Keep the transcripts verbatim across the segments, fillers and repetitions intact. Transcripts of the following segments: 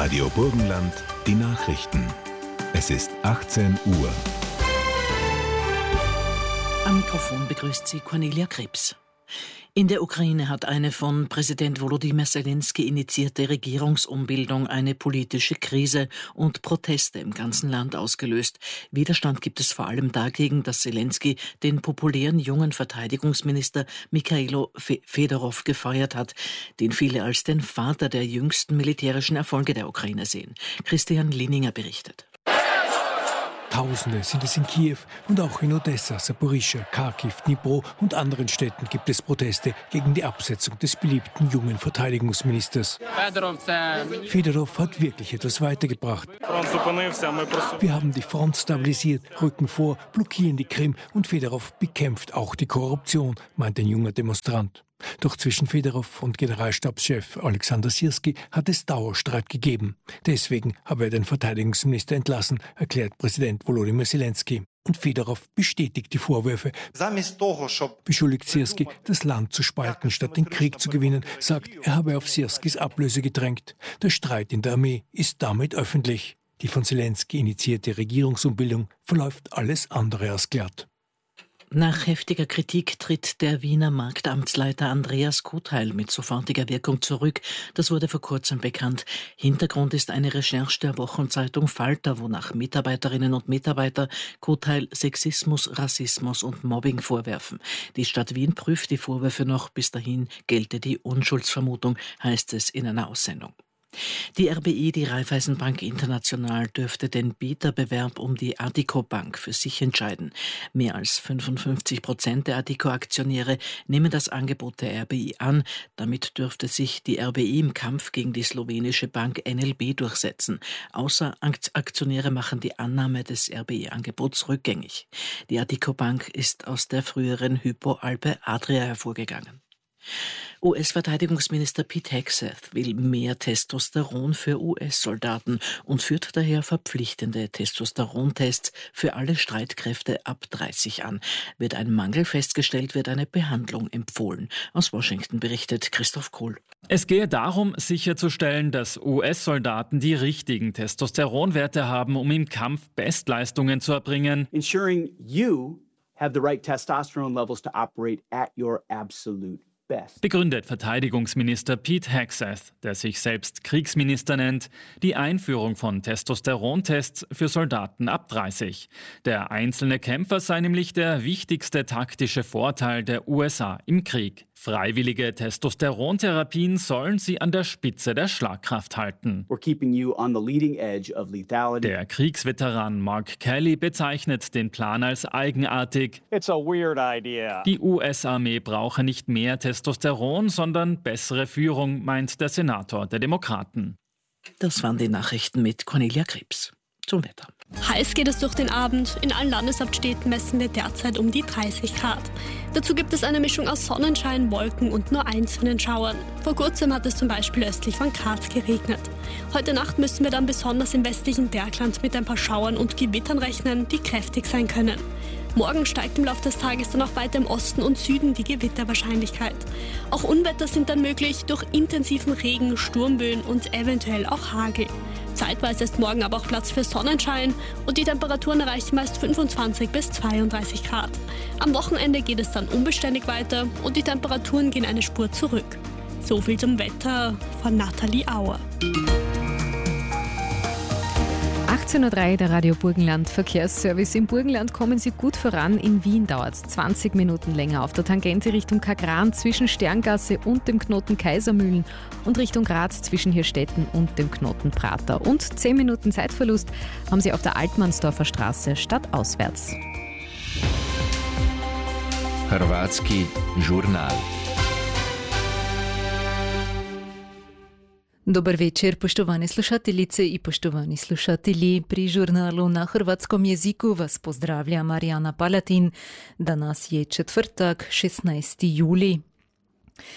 Radio Burgenland, die Nachrichten. Es ist achtzehn Uhr. Am Mikrofon begrüßt sie Cornelia Krebs. In der Ukraine hat eine von Präsident Volodymyr Zelensky initiierte Regierungsumbildung eine politische Krise und Proteste im ganzen Land ausgelöst. Widerstand gibt es vor allem dagegen, dass Zelensky den populären jungen Verteidigungsminister Mikhailo Fedorow gefeuert hat, den viele als den Vater der jüngsten militärischen Erfolge der Ukraine sehen. Christian Lininger berichtet. Tausende sind es in Kiew und auch in Odessa, Saporischschja, Kharkiv, Dnipro und anderen Städten gibt es Proteste gegen die Absetzung des beliebten jungen Verteidigungsministers. Fedorow hat wirklich etwas weitergebracht. Wir haben die Front stabilisiert, rücken vor, blockieren die Krim und Fedorow bekämpft auch die Korruption, meint ein junger Demonstrant. Doch zwischen Fedorow und Generalstabschef Alexander Syrski hat es Dauerstreit gegeben. Deswegen habe er den Verteidigungsminister entlassen, erklärt Präsident Volodymyr Zelensky. Und Fedorow bestätigt die Vorwürfe. Beschuldigt Syrski, das Land zu spalten, statt den Krieg zu gewinnen, sagt, er habe auf Syrskis Ablöse gedrängt. Der Streit in der Armee ist damit öffentlich. Die von Zelensky initiierte Regierungsumbildung verläuft alles andere als glatt. Nach heftiger Kritik tritt der Wiener Marktamtsleiter Andreas Kotheil mit sofortiger Wirkung zurück. Das wurde vor kurzem bekannt. Hintergrund ist eine Recherche der Wochenzeitung Falter, wonach Mitarbeiterinnen und Mitarbeiter Kotheil Sexismus, Rassismus und Mobbing vorwerfen. Die Stadt Wien prüft die Vorwürfe noch. Bis dahin gelte die Unschuldsvermutung, heißt es in einer Aussendung. Die R B I, die Raiffeisenbank International, dürfte den Bieterbewerb um die Addiko Bank für sich entscheiden. Mehr als fünfundfünfzig Prozent der Addiko-Aktionäre nehmen das Angebot der R B I an. Damit dürfte sich die R B I im Kampf gegen die slowenische Bank N L B durchsetzen. Außeraktionäre machen die Annahme des R B I-Angebots rückgängig. Die Addiko Bank ist aus der früheren Hypo Alpe Adria hervorgegangen. U S-Verteidigungsminister Pete Hegseth will mehr Testosteron für U S-Soldaten und führt daher verpflichtende Testosterontests für alle Streitkräfte ab dreißig an. Wird ein Mangel festgestellt, wird eine Behandlung empfohlen. Aus Washington berichtet Christoph Kohl. Es gehe darum, sicherzustellen, dass U S-Soldaten die richtigen Testosteronwerte haben, um im Kampf Bestleistungen zu erbringen. Ensuring you have the right testosterone levels to operate at your absolute begründet Verteidigungsminister Pete Hegseth, der sich selbst Kriegsminister nennt, die Einführung von Testosterontests für Soldaten ab dreißig. Der einzelne Kämpfer sei nämlich der wichtigste taktische Vorteil der U S A im Krieg. Freiwillige Testosterontherapien sollen sie an der Spitze der Schlagkraft halten. We're keeping you on the leading edge of lethality. Der Kriegsveteran Mark Kelly bezeichnet den Plan als eigenartig. It's a weird idea. Die U S-Armee brauche nicht mehr Testosteron, sondern bessere Führung, meint der Senator der Demokraten. Das waren die Nachrichten mit Cornelia Krebs. Zum Wetter. Heiß geht es durch den Abend. In allen Landeshauptstädten messen wir derzeit um die dreißig Grad. Dazu gibt es eine Mischung aus Sonnenschein, Wolken und nur einzelnen Schauern. Vor kurzem hat es zum Beispiel östlich von Graz geregnet. Heute Nacht müssen wir dann besonders im westlichen Bergland mit ein paar Schauern und Gewittern rechnen, die kräftig sein können. Morgen steigt im Laufe des Tages dann auch weiter im Osten und Süden die Gewitterwahrscheinlichkeit. Auch Unwetter sind dann möglich durch intensiven Regen, Sturmböen und eventuell auch Hagel. Zeitweise ist morgen aber auch Platz für Sonnenschein und die Temperaturen erreichen meist fünfundzwanzig bis zweiunddreißig Grad. Am Wochenende geht es dann unbeständig weiter und die Temperaturen gehen eine Spur zurück. So viel zum Wetter von Nathalie Auer. achtzehn Uhr drei, der Radio Burgenland Verkehrsservice. Im Burgenland kommen Sie gut voran. In Wien dauert es zwanzig Minuten länger auf der Tangente Richtung Kagran zwischen Sterngasse und dem Knoten Kaisermühlen und Richtung Graz zwischen Hirstetten und dem Knoten Prater. Und zehn Minuten Zeitverlust haben Sie auf der Altmannsdorfer Straße stadtauswärts. Hrvatski žurnal. Dobar večer, poštovane slušateljice i poštovani slušatelji. Pri žurnalu na hrvatskom jeziku vas pozdravlja Marijana Palatin. Danas je četvrtak, šestnaesti juli.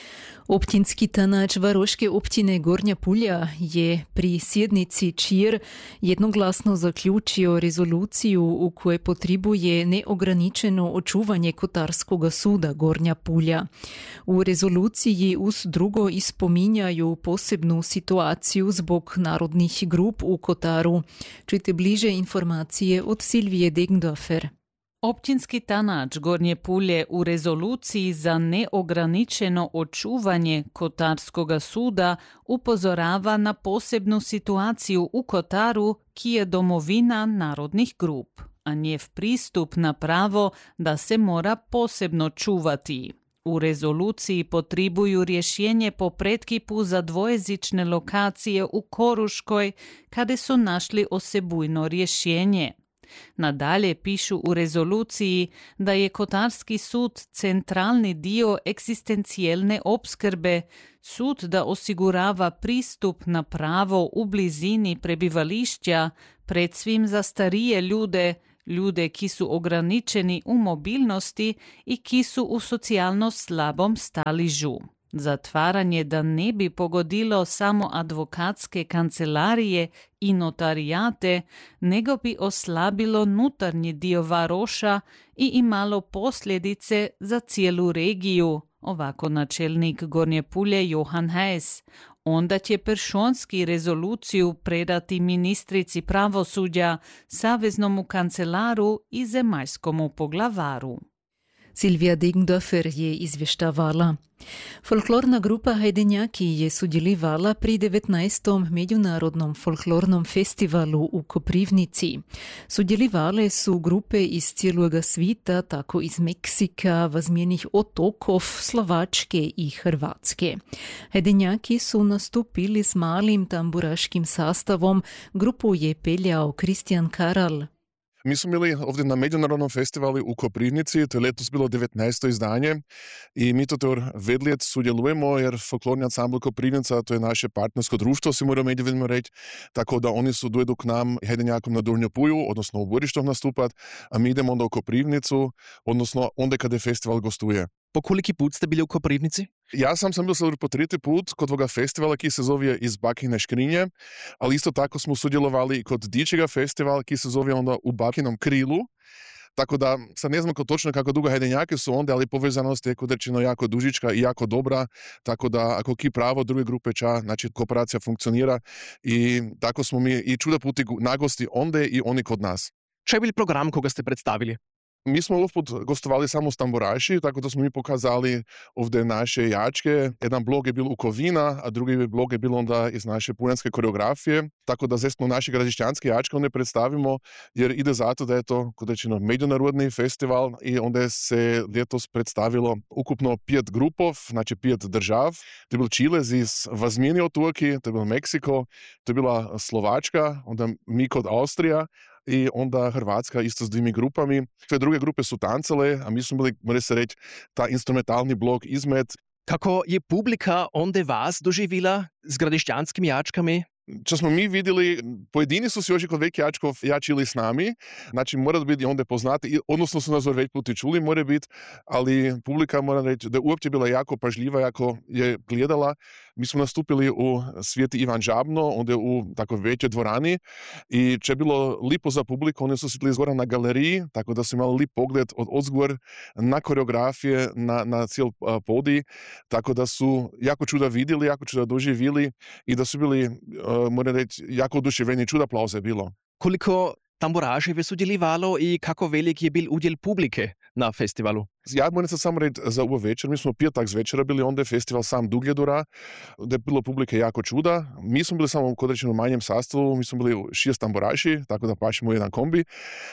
Optinski tanač varoške optine Gornja Pulja je pri sjednici Čir jednoglasno zaključio rezoluciju u kojoj potrebuje neograničeno očuvanje Kotarskoga suda Gornja Pulja. U rezoluciji uz drugo ispominjaju posebnu situaciju zbog narodnih grup u Kotaru. Čujte bliže informacije od Silvije Degendorfer. Općinski tanač Gornje Pulje u rezoluciji za neograničeno očuvanje Kotarskoga suda upozorava na posebnu situaciju u Kotaru, ki je domovina narodnih grup, a njev pristup na pravo da se mora posebno čuvati. U rezoluciji potrebuju rješenje po predkipu za dvojezične lokacije u Koruškoj, kada su našli osebujno rješenje. Nadalje pišu u rezoluciji da je Kotarski sud centralni dio egzistencijelne opskrbe, sud da osigurava pristup na pravo u blizini prebivališća, pred svim za starije ljude, ljude ki su ograničeni u mobilnosti i ki su u socijalno slabom staližu. Zatvaranje da ne bi pogodilo samo advokatske kancelarije i notarijate, nego bi oslabilo nutarnji dio Varoša i imalo posljedice za cijelu regiju, ovako načelnik Gornje Pulje Johan Hejs. Onda će Peršonski rezoluciju predati ministrici pravosuđa, saveznomu kancelaru i zemaljskomu poglavaru. Silvija Degendorfer je izvještavala. Folklorna grupa Hajdenjaki je sudjelovala pri devetnaestom Međunarodnom folklornom festivalu u Koprivnici. Sudjelovale su grupe iz cijeloga svita, tako iz Meksika, vazmjenih otokov, Slovačke i Hrvatske. Hajdenjaki su nastupili s malim tamburaškim sastavom, grupu je peljao Kristijan Karal. Mi smo bili ovdje na Međunarodnom festivalu u Koprivnici, to je letos bilo devetnaesto izdanje i mi to već let sudjelujemo jer folklorni ansambl Koprivnica, to je naše partnersko društvo, si moramo međuvidno reći, tako da oni su dojedu k nam Hajdenjakom na Gornju Pulju, odnosno u Borištom nastupat, a mi idemo onda u Koprivnicu, odnosno onda kada festival gostuje. Po koliki put ste bili u Koprivnici? Ja sam sam bil po tretji put kod ovoga festivala, ki se zove Iz bakine škrinje, ali isto tako smo sudjelovali kod dičega festivala, ki se zove onda U bakinom krilu. Tako da, sad ne znam točno kako dugo Hajdenjaki su onda, ali povezanost je kod rečeno jako dužička i jako dobra, tako da ako ki pravo druge grupe ča, znači kooperacija funkcionira i tako smo mi i čuda puti nagosti onda i oni kod nas. Čo je bil program, koga ste predstavili? Mi smo ovog put gostovali samo s tamburaši, tako da smo mi pokazali ovdje naše jačke. Jedan blog je bil u Kovina, a drugi blog je bil onda iz naše puljanske koreografije. Tako da zdaj smo naše gradišćanske jačke onda predstavimo, jer ide zato da je to, kod rečeno, međunarodni festival i onda se letos predstavilo ukupno pet grupov, znači pet držav. To je bil Čilez iz Vazmjeni otoki, to je bil Meksiko, to je bila Slovačka, onda mi kod Austrija, i onda Hrvatska isto s dvimi grupami. Sve druge grupe su tancale, a mi smo bili, mora se reći, ta instrumentalni blok izmed. Kako je publika onda vas doživila s gradišćanskim jačkami? Čo smo mi vidjeli, pojedini su se još i kod vek jačkov jačili s nami, znači mora biti onda poznati, odnosno su nas već puti čuli, mora biti, ali publika mora reći da je uopće bila jako pažljiva, jako je gledala. Mi smo nastupili u Sveti Ivan Žabno, onda u tako većoj dvorani i če je bilo lipo za publiku, oni su sjedili zgora na galeriji, tako da su imali lip pogled od odzgor na koreografije, na, na cijel podij, tako da su jako čuda vidjeli, jako čuda doživjeli i da su bili, uh, moram reći, jako oduševljeni, čuda aplauze je bilo. Koliko tamburašev je sudjelovalo i kako velik je bil udjel publike na festivalu? Ja moram se samo reći za ovo večer, mi smo petak z večera bili, onda je festival sam duglje dura, da je bilo publike jako čuda. Mi smo bili samo kod rečeno manjem sastavu, mi smo bili šest tamburaši, tako da pašimo jedan kombi.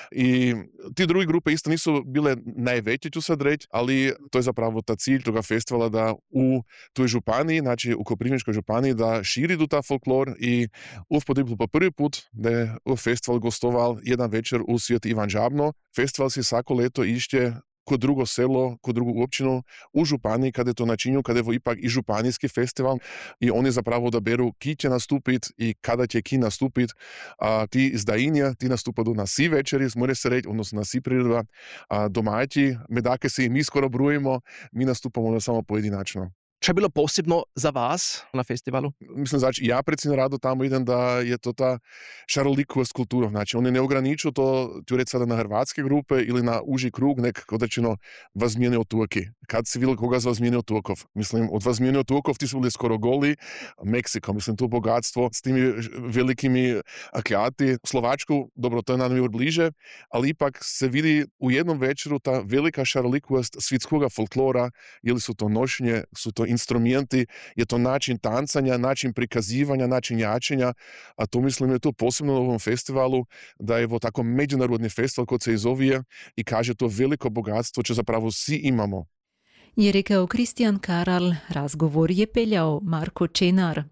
I ti drugi grupe isto nisu bile najveće, ću sad reći, ali to je zapravo ta cilj toga festivala da u toj županiji, znači u Koprivničkoj županiji, da širi du ta folklor i uvpod je bilo po prvi put da je u festival gostoval jedan večer u Sveti Ivan Žabno. Festival si svako leto išće kod drugo selo, kod drugu općinu u županiji kada je to načinju, kada je ipak i županijski festival i oni zapravo odaberu ki će nastupit i kada će ki nastupit. A ti iz Dajinja, ti nastupadu na si večeri, mora se reći, odnosno na si priredba, a domaći, medake se i mi skoro brujemo, mi nastupamo samo pojedinačno. Čo je bilo posebno za vás na festivalu? Mislim, znači, ja predsjedno rado tamo idem da je to ta šarolikovost kultura. Znači, oni ne ograniču to, ti reći sada na hrvatske grupe ili na uži krug, nek odrećeno vas zmijeni otoki. Kad si vidjeli koga vas zmijeni otokov? Mislim, od vas zmijeni otokov ti su bili skoro goli. Meksika, mislim, to bogatstvo s timi velikimi akljati. Slovačku, dobro, to je nam još bliže, ali ipak se vidi u jednom večeru ta velika šarolikovost svjetskoga folklora, ili su to nošnje, su to instrumenti, je to način tancanja, način prikazivanja, način jačenja, a to mislim je to posebno na ovom festivalu, da je ovo tako međunarodni festival kod se izovije i kaže to veliko bogatstvo, čo zapravo svi imamo. Je rekao Kristijan Karal, razgovor je peljao Marko Čenar.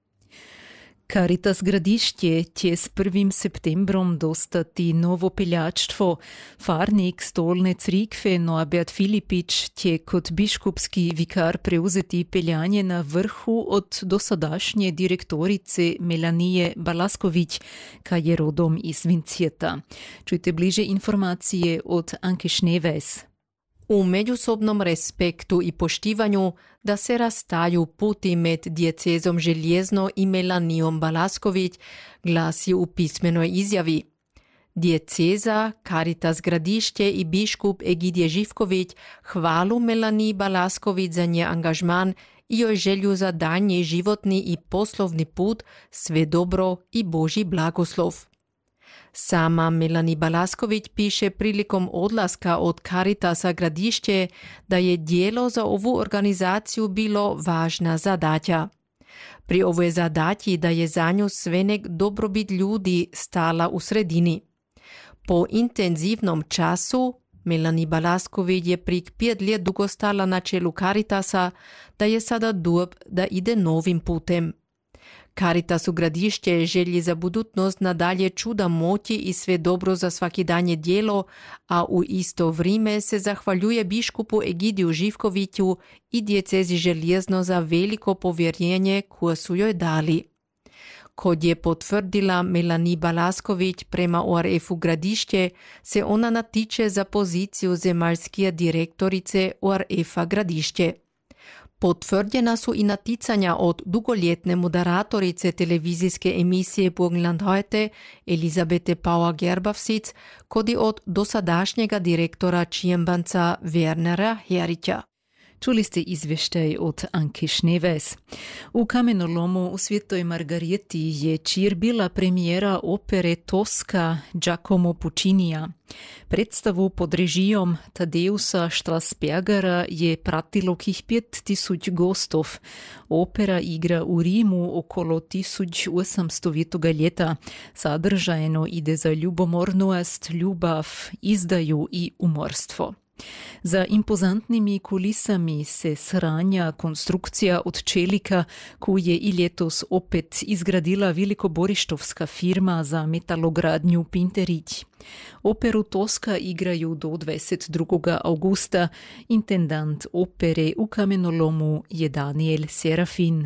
Caritas Gradišće će s prvim septembrom dostati novo peljačstvo. Farnik stolne crikve Norbert Filipić će kot biškupski vikar preuzeti peljanje na vrhu od dosadašnje direktorice Melanije Balasković, kaj je rodom iz Vincijeta. Čujte bliže informacije od Anke Šneves. U međusobnom respektu i poštivanju da se rastaju puti med djecezom Željezno i Melanijom Balasković, glasi u pismenoj izjavi. Djeceza, Caritas Gradišće i biškup Egidije Živković hvalu Melaniji Balasković za nje angažman i joj želju za daljnji životni i poslovni put, sve dobro i Božji blagoslov. Sama Melanie Balasković piše prilikom odlaska od Caritasa Gradišće da je djelo za ovu organizaciju bilo važna zadaća. Pri ovoj zadaći da je za nju svenek dobrobit ljudi stala u sredini. Po intenzivnom času Melanie Balasković je prik pet let dugo stala na čelu Caritasa, da je sada dob da ide novim putem. Caritasu Gradišće želji za budutnost nadalje čuda moći i sve dobro za svakidanje djelo, a u isto vrijeme se zahvaljuje biškupu Egidiju Živkoviću i djecezi Željezno za veliko povjerenje koje su joj dali. Kod je potvrdila Melanie Balasković prema O R F-u Gradišće, se ona natiče za poziciju zemaljske direktorice O R F-a Gradišće. Potvrdjena su i naticanja od dugoljetne moderatorice televizijske emisije Burgenland heute Elisabete Pauer-Gerbavsic, kod i od dosadašnjega direktora Čijembanca Wernera Herića. Čuli ste izvještaj od Anke Šneves. U Kamenolomu u Svetoj Margarijeti je čir bila premijera opere Tosca Giacomo Puccinija. Predstavu pod režijom Tadeusa Strasbergera je pratilo kih pet tisoč gostov. Opera igra u Rimu okolo tisoč osemsto ljeta. Sadržajno ide za ljubomornost, ljubav, izdaju i umorstvo. Za impozantnimi kulisami se sranja konstrukcija od čelika, koju je i letos opet izgradila velikoborištovska firma za metalogradnju Pinterić. Operu Tosca igraju do dvadeset drugog avgusta. Intendant opere u Kamenolomu je Daniel Serafin.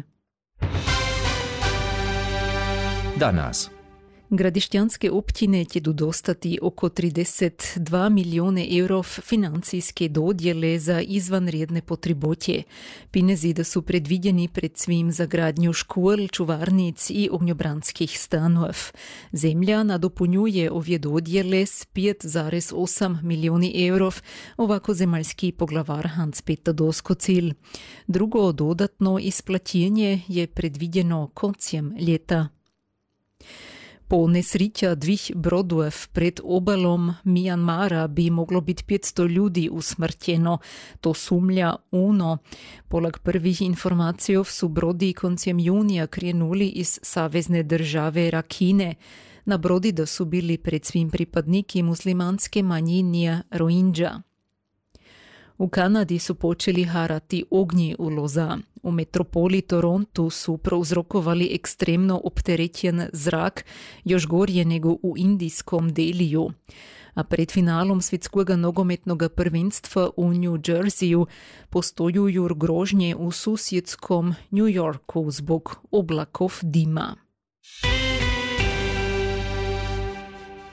Danas. Gradišćanske općine će dostati oko trideset dva milijone evrov financijske dodjele za izvanredne potreboće. Pinezi da su predvidjeni pred svim za gradnju škol, čuvarnic i ognjobranskih stanov. Zemlja nadopunjuje ove dodjele s pet zarez osam milijoni evrov, ovako zemaljski poglavar Hans-Peter Doskocil. Drugo dodatno isplaćenje je predvidjeno koncem ljeta. Po nesrića dvih brodov pred obalom Myanmara bi moglo biti petsto ljudi usmrtjeno, to sumlja UNO. Poleg prvih informacij su brodi koncem junija krenuli iz savezne države Rakine. Na brodi da su bili pred svim pripadniki muslimanske manjine Rohingya. U Kanadi su počeli harati ognji u loza. U metropoli Torontu su prouzrokovali ekstremno opterećen zrak, još gorje nego u indijskom Deliju. A pred finalom svjetskog nogometnog prvenstva u New Jerseyu postojuju grožnje u susjedskom New Yorku zbog oblakov dima.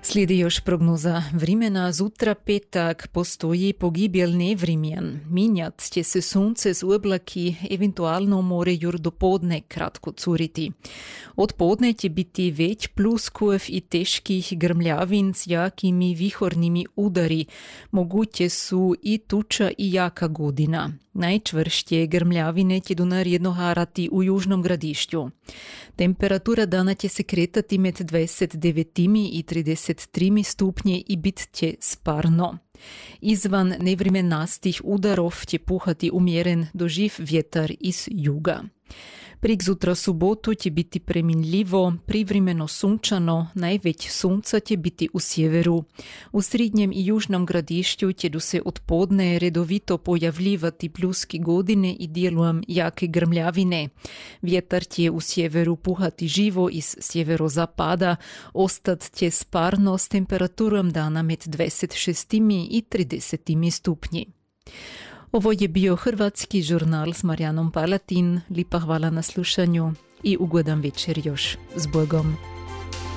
Slijedi još prognoza vremena. Zutra petak postoji pogibeljne vremen. Minjat će se sunce z oblaki, eventualno more jur do podne kratko curiti. Od podne će biti već pluskov i teških grmljavin s jakimi vihornimi udari. Moguće su i tuča i jaka godina. Najčvršće grmljavine će naredno harati u južnom gradišću. Temperatura dana će se kretati med dvadeset devet i trideset tri stupnje i bit će sparno. Izvan nevremenastih udarov će puhati umjeren doživ vjetar iz juga. Prik zutra subotu će biti preminljivo, privremeno sunčano, najveć sunca će biti u sjeveru. U srednjem i južnom gradišću će do se od podne redovito pojavljivati pljuski godine i dijelom jake grmljavine. Vjetar će u sjeveru puhati živo iz sjeverozapada, ostat će sparno s temperaturom dana med dvadeset šest i trideset stupnji. Ovo je bio Hrvatski žurnal s Marijanom Palatin. Lipa hvala na slušanju i ugodan večer još. S Bogom.